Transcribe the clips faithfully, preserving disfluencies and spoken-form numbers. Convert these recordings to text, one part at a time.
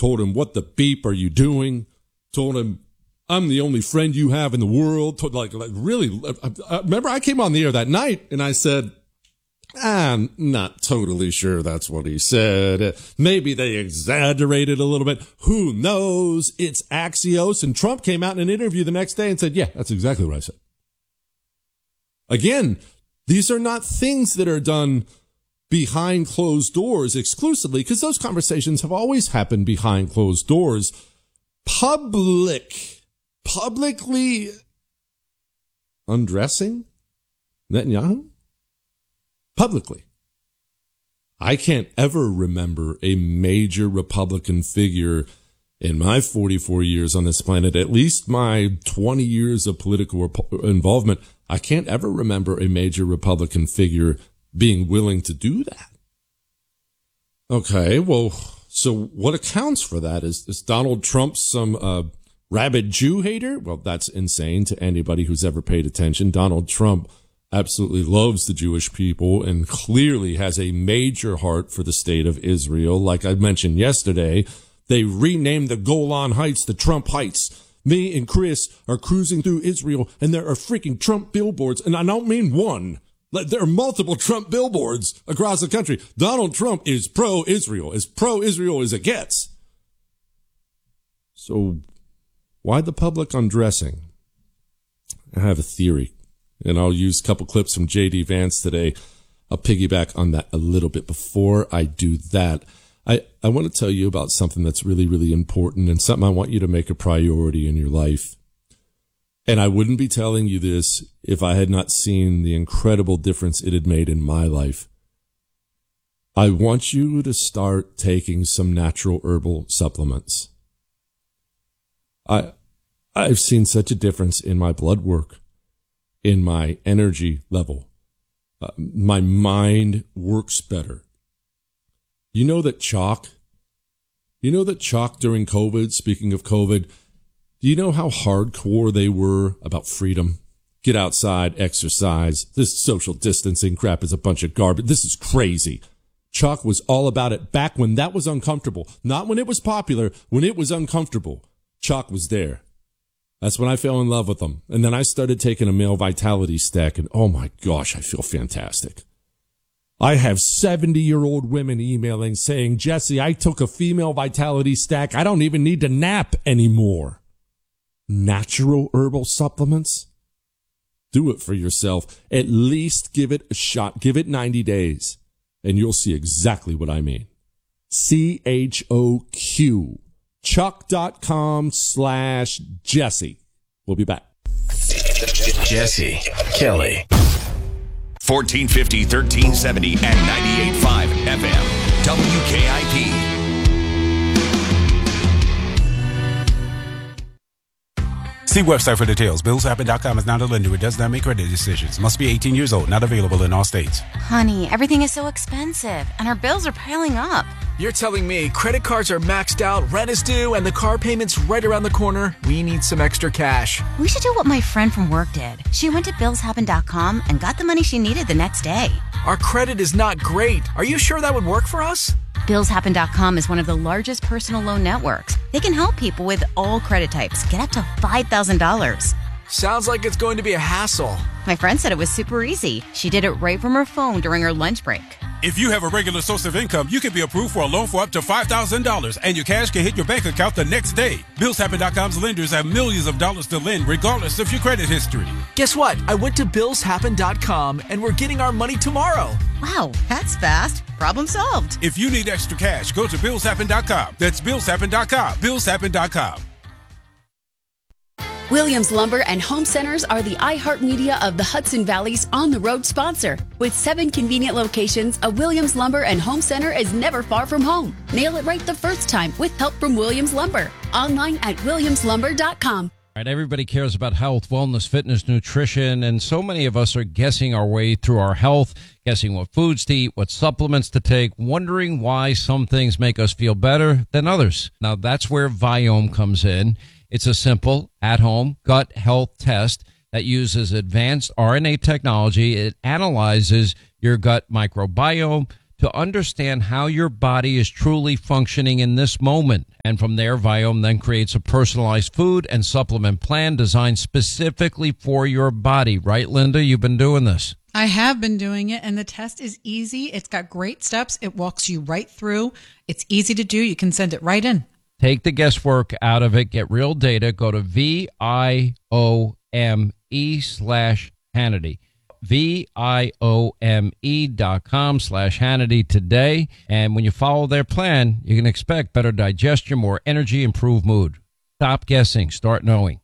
told him, what the beep are you doing? Told him, I'm the only friend you have in the world. Told, like, like really, I, I, remember I came on the air that night and I said, I'm not totally sure that's what he said. Maybe they exaggerated a little bit. Who knows? It's Axios. And Trump came out in an interview the next day and said, yeah, that's exactly what I said. Again, these are not things that are done behind closed doors exclusively, because those conversations have always happened behind closed doors. Public, publicly undressing Netanyahu? Publicly. I can't ever remember a major Republican figure in my forty-four years on this planet, at least my twenty years of political involvement. I can't ever remember a major Republican figure being willing to do that. Okay, well, so what accounts for that? Is, is Donald Trump some uh, rabid Jew hater? Well, that's insane to anybody who's ever paid attention. Donald Trump absolutely loves the Jewish people and clearly has a major heart for the state of Israel. Like I mentioned yesterday, they renamed the Golan Heights the Trump Heights. Me and Chris are cruising through Israel and there are freaking Trump billboards. And I don't mean one. There are multiple Trump billboards across the country. Donald Trump is pro-Israel, as pro-Israel as it gets. So why the public undressing? I have a theory, and I'll use a couple clips from J D Vance today. I'll piggyback on that a little bit. Before I do that, I, I want to tell you about something that's really, really important and something I want you to make a priority in your life. And I wouldn't be telling you this if I had not seen the incredible difference it had made in my life. I want you to start taking some natural herbal supplements. I, I've seen such a difference in my blood work, in my energy level. Uh, my mind works better. You know that chalk, you know that chalk during COVID, speaking of COVID, do you know how hardcore they were about freedom? Get outside, exercise. This social distancing crap is a bunch of garbage. This is crazy. Chalk was all about it back when that was uncomfortable. Not when it was popular, when it was uncomfortable. Chalk was there. That's when I fell in love with them. And then I started taking a male vitality stack, and oh my gosh, I feel fantastic. I have seventy-year-old women emailing saying, Jesse, I took a female vitality stack. I don't even need to nap anymore. Natural herbal supplements? Do it for yourself. At least give it a shot. Give it ninety days, and you'll see exactly what I mean. C H O Q. Chuck.com slash Jesse. We'll be back. Jesse Kelly. fourteen fifty, thirteen seventy, and ninety-eight point five F M. W K I P. See website for details. Bills Happen dot com is not a lender. It does not make credit decisions. Must be eighteen years old. Not available in all states. Honey, everything is so expensive, and our bills are piling up. You're telling me credit cards are maxed out, rent is due, and the car payment's right around the corner? We need some extra cash. We should do what my friend from work did. She went to Bills Happen dot com and got the money she needed the next day. Our credit is not great. Are you sure that would work for us? Bills Happen dot com is one of the largest personal loan networks. They can help people with all credit types get up to five thousand dollars. Sounds like it's going to be a hassle. My friend said it was super easy. She did it right from her phone during her lunch break. If you have a regular source of income, you can be approved for a loan for up to five thousand dollars, and your cash can hit your bank account the next day. Bills Happen dot com's lenders have millions of dollars to lend, regardless of your credit history. Guess what? I went to Bills Happen dot com, and we're getting our money tomorrow. Wow, that's fast. Problem solved. If you need extra cash, go to Bills Happen dot com. That's Bills Happen dot com. Bills Happen dot com. Williams Lumber and Home Centers are the iHeartMedia of the Hudson Valley's on-the-road sponsor. With seven convenient locations, a Williams Lumber and Home Center is never far from home. Nail it right the first time with help from Williams Lumber. Online at williams lumber dot com. All right, everybody cares about health, wellness, fitness, nutrition, and so many of us are guessing our way through our health, guessing what foods to eat, what supplements to take, wondering why some things make us feel better than others. Now, that's where Viome comes in. It's a simple, at-home gut health test that uses advanced R N A technology. It analyzes your gut microbiome to understand how your body is truly functioning in this moment. And from there, Viome then creates a personalized food and supplement plan designed specifically for your body. Right, Linda? You've been doing this. I have been doing it, and the test is easy. It's got great steps. It walks you right through. It's easy to do. You can send it right in. Take the guesswork out of it. Get real data. Go to V I O M E slash Hannity. V I O M E dot com slash Hannity today. And when you follow their plan, you can expect better digestion, more energy, improved mood. Stop guessing. Start knowing.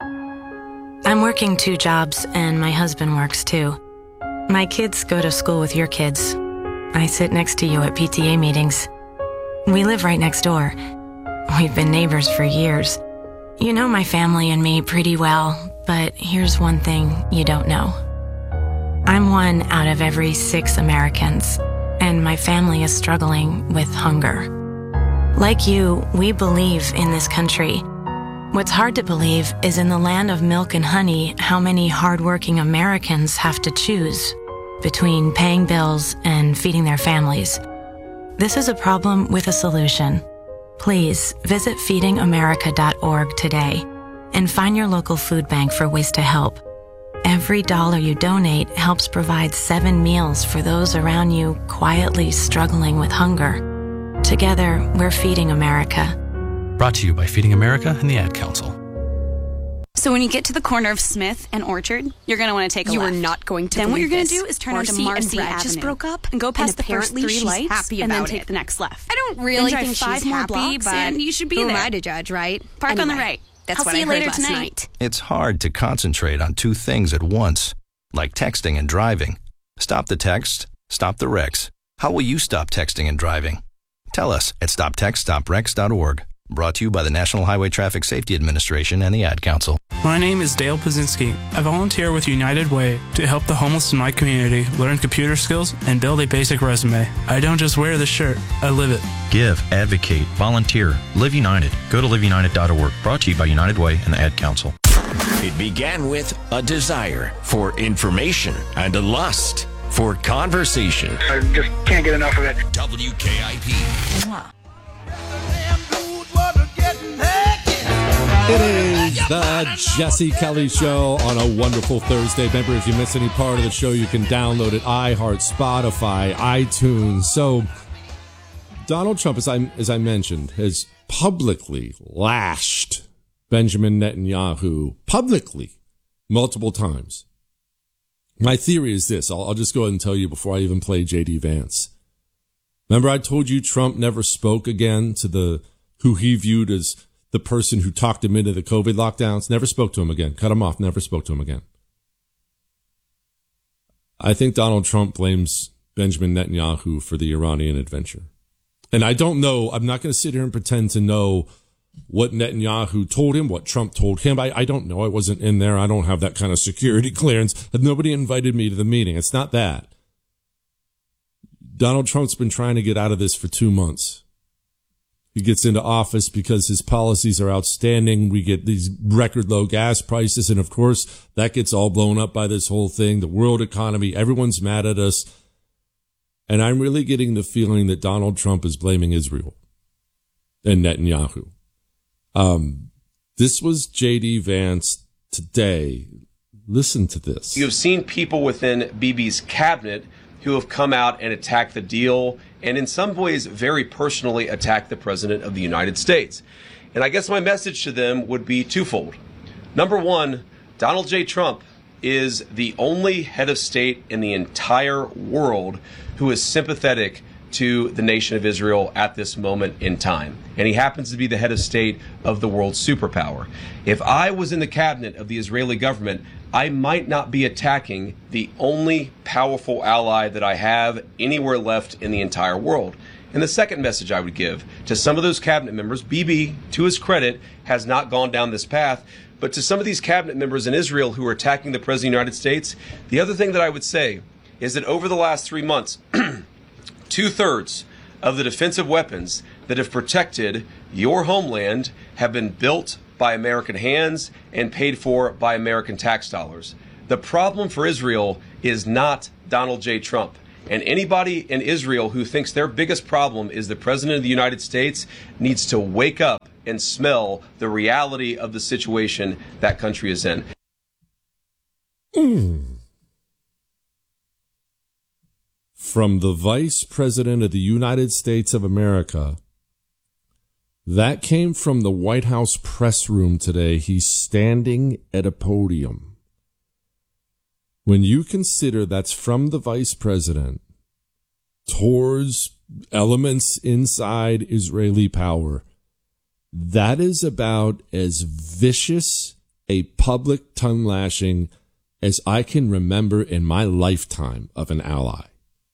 I'm working two jobs, and my husband works too. My kids go to school with your kids. I sit next to you at P T A meetings. We live right next door. We've been neighbors for years. You know my family and me pretty well, but here's one thing you don't know. I'm one out of every six Americans, and my family is struggling with hunger. Like you, we believe in this country. What's hard to believe is in the land of milk and honey, how many hardworking Americans have to choose between paying bills and feeding their families. This is a problem with a solution. Please visit feeding america dot org today and find your local food bank for ways to help. Every dollar you donate helps provide seven meals for those around you quietly struggling with hunger. Together, we're feeding America. Brought to you by Feeding America and the Ad Council. So when you get to the corner of Smith and Orchard, you're going to want to take a you left. You are not going to Then what you're going this. to do is turn Marcy onto Marcy and Brad Avenue. just broke up and go past and the first apparently three she's lights happy and then about take it. the next left. I don't really then drive think five she's more happy, blocks but and you should be who there. am I to judge, right? Park anyway, on the right. That's I'll what see I you heard later last tonight. night. It's hard to concentrate on two things at once, like texting and driving. Stop the text, stop the wrecks. How will you stop texting and driving? Tell us at stop text stop wrecks dot org. Brought to you by the National Highway Traffic Safety Administration and the Ad Council. My name is Dale Pazinski. I volunteer with United Way to help the homeless in my community learn computer skills and build a basic resume. I don't just wear the shirt, I live it. Give, advocate, volunteer, Live United. Go to live united dot org. Brought to you by United Way and the Ad Council. It began with a desire for information and a lust for conversation. I just can't get enough of it. W K I P. It is the Jesse Kelly Show on a wonderful Thursday. Remember, if you miss any part of the show, you can download it, iHeart, Spotify, iTunes. So Donald Trump, as I, as I mentioned, has publicly lashed Benjamin Netanyahu publicly multiple times. My theory is this. I'll, I'll just go ahead and tell you before I even play J D Vance. Remember I told you Trump never spoke again to the who he viewed as the person who talked him into the COVID lockdowns? Never spoke to him again. Cut him off. Never spoke to him again. I think Donald Trump blames Benjamin Netanyahu for the Iranian adventure. And I don't know. I'm not going to sit here and pretend to know what Netanyahu told him, what Trump told him. I, I don't know. I wasn't in there. I don't have that kind of security clearance. Nobody invited me to the meeting. It's not that. Donald Trump's been trying to get out of this for two months. He gets into office because his policies are outstanding. We get these record low gas prices. And of course, that gets all blown up by this whole thing. The world economy, everyone's mad at us. And I'm really getting the feeling that Donald Trump is blaming Israel and Netanyahu. Um, this was J D Vance today. Listen to this. You have seen people within Bibi's cabinet who have come out and attacked the deal and in some ways very personally attacked the President of the United States. And I guess my message to them would be twofold. Number one, Donald J. Trump is the only head of state in the entire world who is sympathetic to the nation of Israel at this moment in time. And he happens to be the head of state of the world's superpower. If I was in the cabinet of the Israeli government, I might not be attacking the only powerful ally that I have anywhere left in the entire world. And the second message I would give to some of those cabinet members, Bibi, to his credit, has not gone down this path, but to some of these cabinet members in Israel who are attacking the President of the United States, the other thing that I would say is that over the last three months, two-thirds of the defensive weapons that have protected your homeland have been built by American hands and paid for by American tax dollars. The problem for Israel is not Donald J. Trump. And anybody in Israel who thinks their biggest problem is the president of the United States needs to wake up and smell the reality of the situation that country is in. Mm. From the Vice President of the United States of America. That came from the White House press room today. He's standing at a podium. When you consider that's from the Vice President towards elements inside Israeli power, that is about as vicious a public tongue lashing as I can remember in my lifetime of an ally.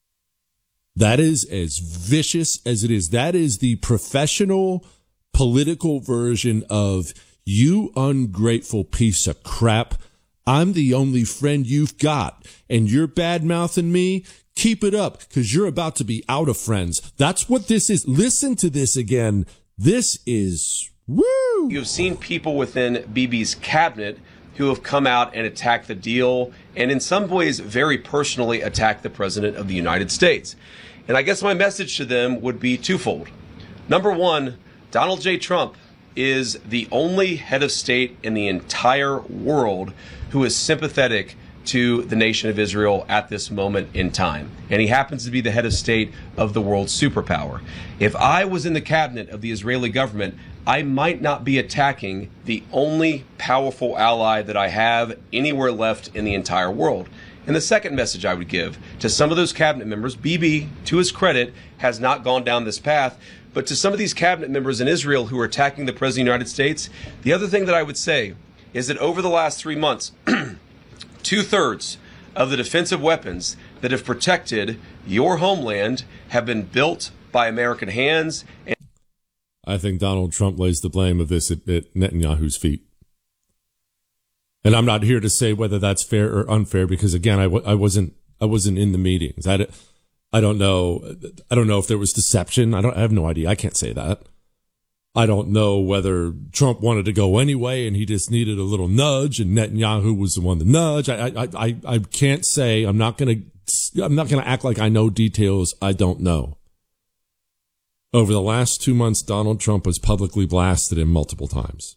That is as vicious as it is. That is the professional political version of, you ungrateful piece of crap. I'm the only friend you've got, and you're bad-mouthing me. Keep it up, because you're about to be out of friends. That's what this is. Listen to this again. This is, woo! You've seen people within Bibi's cabinet who have come out and attacked the deal, and in some ways very personally attacked the president of the United States. And I guess my message to them would be twofold. Number one, Donald J. Trump is the only head of state in the entire world who is sympathetic to the nation of Israel at this moment in time. And he happens to be the head of state of the world's superpower. If I was in the cabinet of the Israeli government, I might not be attacking the only powerful ally that I have anywhere left in the entire world. And the second message I would give to some of those cabinet members, Bibi, to his credit, has not gone down this path, but to some of these cabinet members in Israel who are attacking the President of the United States, the other thing that I would say is that over the last three months, two-thirds of the defensive weapons that have protected your homeland have been built by American hands. And I think Donald Trump lays the blame of this at, at Netanyahu's feet. And I'm not here to say whether that's fair or unfair, because again, I, w- I wasn't I wasn't in the meetings. I, d- I don't know. I don't know if there was deception. I don't. I have no idea. I can't say that. I don't know whether Trump wanted to go anyway and he just needed a little nudge, and Netanyahu was the one to nudge. I I I, I can't say. I'm not gonna. I'm not gonna act like I know details I don't know. Over the last two months, Donald Trump has publicly blasted him multiple times.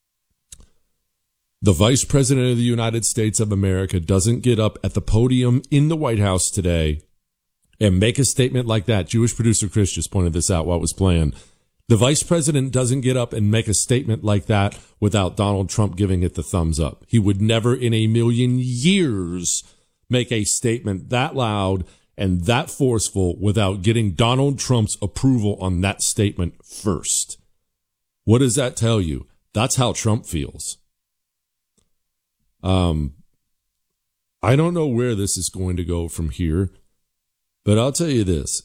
The Vice President of the United States of America doesn't get up at the podium in the White House today and make a statement like that. Jewish producer Chris just pointed this out while it was playing. The Vice President doesn't get up and make a statement like that without Donald Trump giving it the thumbs up. He would never in a million years make a statement that loud and that forceful without getting Donald Trump's approval on that statement first. What does that tell you? That's how Trump feels. Um, I don't know where this is going to go from here, but I'll tell you this.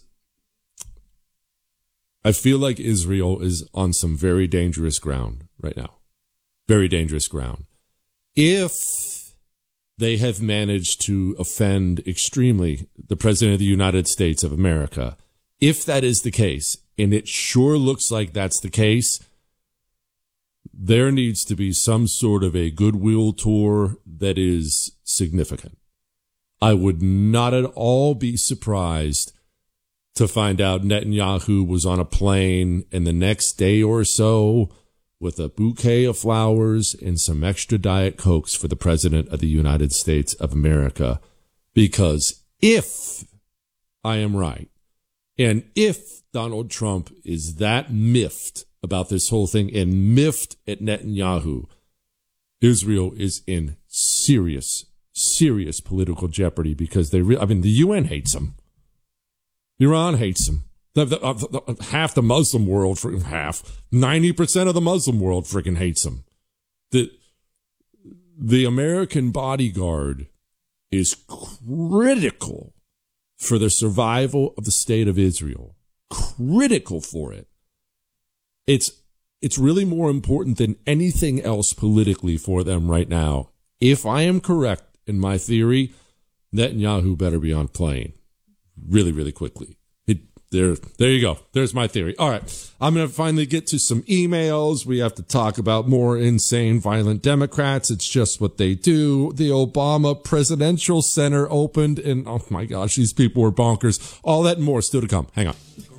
I feel like Israel is on some very dangerous ground right now. Very dangerous ground. If they have managed to offend extremely the President of the United States of America, if that is the case, and it sure looks like that's the case, there needs to be some sort of a goodwill tour that is significant. I would not at all be surprised to find out Netanyahu was on a plane and the next day or so with a bouquet of flowers and some extra Diet Cokes for the President of the United States of America. Because if I am right, and if Donald Trump is that miffed about this whole thing and miffed at Netanyahu, Israel is in serious, serious political jeopardy because they, re- I mean, the U N hates them. Iran hates them. The, the, uh, the, half the Muslim world, for half, ninety percent of the Muslim world freaking hates them. The, the American bodyguard is critical for the survival of the state of Israel. Critical for it. It's it's really more important than anything else politically for them right now. If I am correct in my theory, Netanyahu better be on plane really, really quickly. It, There, there you go. There's my theory. All right. I'm going to finally get to some emails. We have to talk about more insane, violent Democrats. It's just what they do. The Obama Presidential Center opened, and oh my gosh, these people were bonkers. All that and more still to come. Hang on.